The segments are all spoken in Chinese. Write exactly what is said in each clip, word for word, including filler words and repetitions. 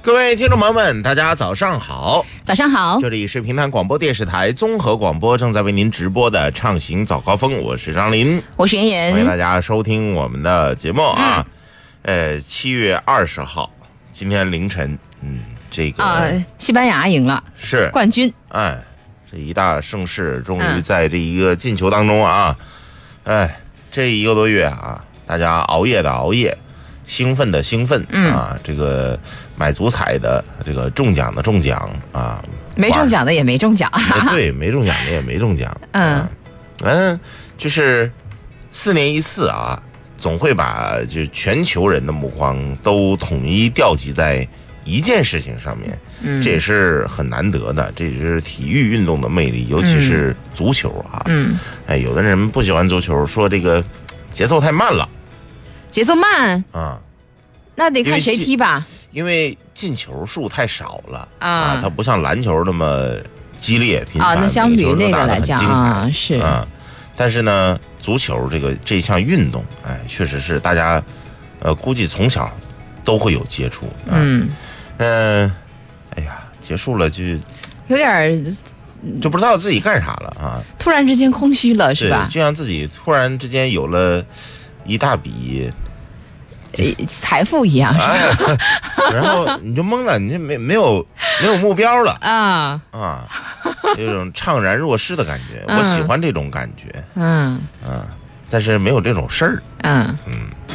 各位听众朋友们，大家早上好！ 早上好， 这里是平潭广播电视台综合广播正在为您直播的畅行早高峰，我是张林， 我是妍妍， 欢迎大家收听我们的节目啊。嗯、呃，七月二十号，今天凌晨，嗯，这个啊、呃，西班牙赢了， 是冠军， 哎，这一大盛事终于在这一个进球当中啊，嗯、哎，这一个多月啊，大家熬夜的熬夜。兴奋的兴奋、嗯、啊，这个买足彩的，这个中奖的中奖啊， 没中奖的也没中奖， 对，没中奖的也没中奖。 嗯嗯，就是四年一次啊，总会把就全球人的目光都统一调集在一件事情上面，嗯，这也是很难得的，这也是体育运动的魅力，尤其是足球啊。嗯，哎，有的人不喜欢足球，说这个节奏太慢了。 节奏慢啊， 那得看谁踢吧。 因为进球数太少了啊，啊它不像篮球那么激烈频繁啊。那相比那个来讲啊，是啊。但是呢，足球这个这项运动，哎，确实是大家呃估计从小都会有接触。啊、嗯嗯、呃，哎呀，结束了就有点就不知道自己干啥了啊。 突然之间空虚了，是吧？ 就像自己突然之间有了一大笔财富一样， 哎，然后你就懵了，你就没没有没有目标了啊啊，有种怅然若失的感觉。嗯、我喜欢这种感觉， 嗯嗯，但是没有这种事儿， 嗯嗯。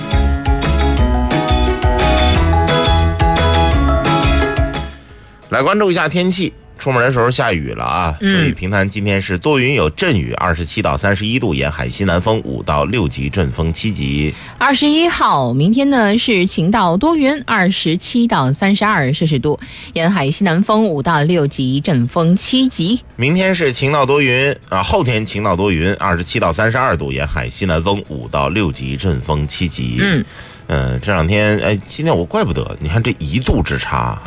来关注一下天气。出门的时候下雨了啊，所以平潭今天是多云有阵雨，二十七到三十一度，沿海西南风五到六级，阵风七级。 二十一号，明天呢是晴到多云，二十七到三十二摄氏度，沿海西南风五到六级，阵风七级。 明天是晴到多云啊，后天晴到多云，二十七到三十二度，沿海西南风五到六级，阵风七级。嗯，呃，这两天哎，今天我怪不得，你看这一度之差。